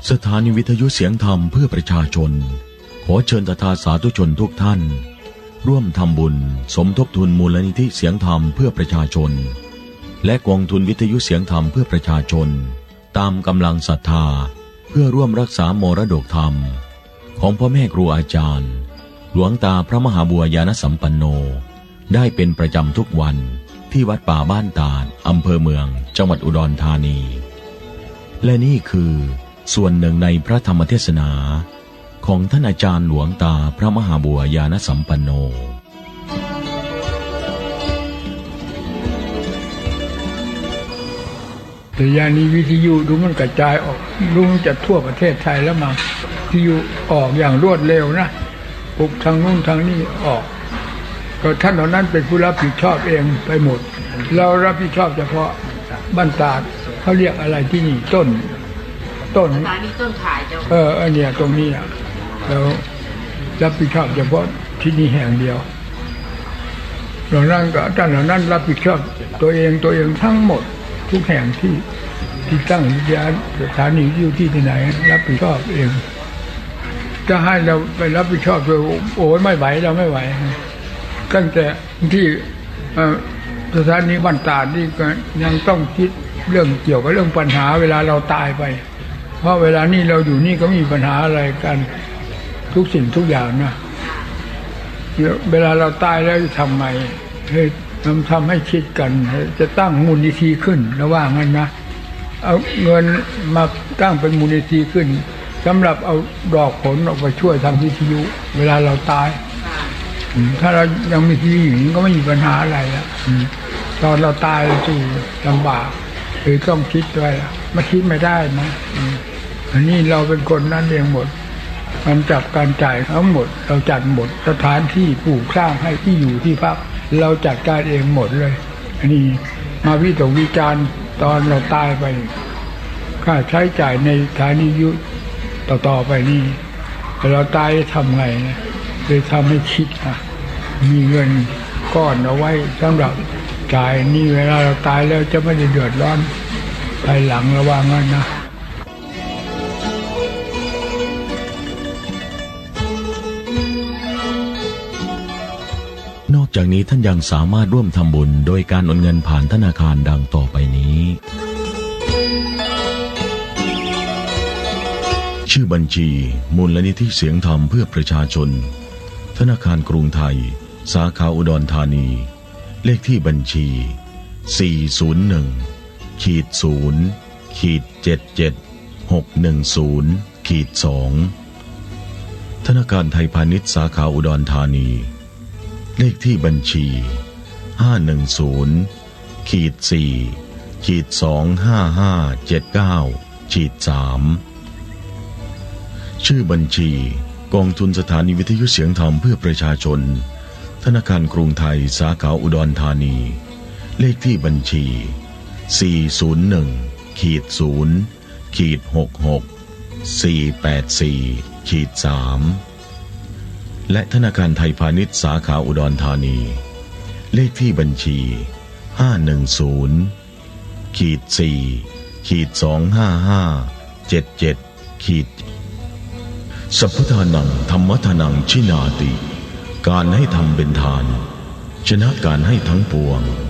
สถานีวิทยุเสียงธรรมเพื่อประชาชนขอเชิญศรัทธาสาธุชนทุกท่านร่วมทำบุญสมทบทุนมูลนิธิเสียงธรรมเพื่อประชาชนและกองทุนวิทยุเสียงธรรมเพื่อประชาชนตามกำลังศรัทธาเพื่อร่วมรักษามรดกธรรมของพ่อแม่ครูอาจารย์หลวงตาพระมหาบัวยานสัมปันโนได้เป็นประจำทุกวันที่วัดป่าบ้านตาดอำเภอเมืองจังหวัดอุดรธานีและนี่คือส่วนหนึ่งในพระธรรมเทศนาของท่านอาจารย์หลวงตาพระมหาบัวยานสัมปันโนแต่ยานี้วิทยุดูมันกระจายออกรู้จะทั่วประเทศไทยแล้วมาวิทยุออกอย่างรวดเร็วนะปุบทางนู้นทางนี้ออกก็ท่านเหล่านั้นเป็นผู้รับผิดชอบเองไปหมดเรารับผิดชอบเฉพาะบ้านตาดเขาเรียกอะไรที่นี่ต้นสถานีต้นถ่ายเจ้าเนี่ยตรงนี้แล้วรับผิดชอบเฉพาะที่นี่แห่งเดียวเหล่านั้นก็ท่านเหล่านั้นรับผิดชอบตัวเองทั้งหมดทุกแห่งที่ตั้งสถานีอยู่ที่ไหนรับผิดชอบเองจะให้เราไปรับผิดชอบโดยโอ้ยไม่ไหวเราไม่ไหวตั้งแต่ที่สถานีบ้านตาดนี่ก็ยังต้องคิดเรื่องเกี่ยวกับเรื่องปัญหาเวลาเราตายไปเพราะเวลานี้เราอยู่นี่ก็มีปัญหาอะไรกันทุกสิ่งทุกอย่างนะเวลาเราตายแล้วทำไงให้ทำให้คิดกันจะตั้งมูลนิธิขึ้นระหว่างนั้นนะเอาเงินมาตั้งเป็นมูลนิธิขึ้นสำหรับเอาดอกผลออกไปช่วยทำวิทยุเวลาเราตายถ้าเรายังมีชีวิตอยู่ก็ไม่มีปัญหาอะไรแล้วตอนเราตายสิลำบากคือต้องคิดด้วยไม่คิดไม่ได้นะอันนี้เราเป็นคนนั่นเองหมดมันจับการจ่ายทั้งหมดเราจัดหมดสถานที่ปลูกสร้างให้ที่อยู่ที่พักเราจัดการเองหมดเลยอันนี้มาวิตกวิจารณ์ตอนเราตายไปค่าใช้จ่ายในสถานียุต่อไปนี่เราตายทำไงนะเลยทำให้คิดมีเงินก้อนเอาไว้สำหรับจ่ายนี่เวลาเราตายแล้วจะไม่ได้เดือดร้อนภายหลังระวังงั้นนะนอกจากนี้ท่านยังสามารถร่วมทำบุญโดยการโอนเงินผ่านธนาคารดังต่อไปนี้ชื่อบัญชีมูลนิธิเสียงธรรมเพื่อประชาชนธนาคารกรุงไทยสาขาอุดรธานีเลขที่บัญชี401-0-77610-2ธนาคารไทยพาณิชย์สาขาอุดรธานีเลขที่บัญชี510-4-25579-3ชื่อบัญชีกองทุนสถานีวิทยุเสียงธรรมเพื่อประชาชนธนาคารกรุงไทยสาขาอุดรธานีเลขที่บัญชี401-0-66484-3และธนาคารไทยพาณิชย์สาขาอุดรธานีเลขที่บัญชี510-4-25577สัพพทานังธรรมทานังชินาติการให้ทำเป็นทานชนะการให้ทั้งปวง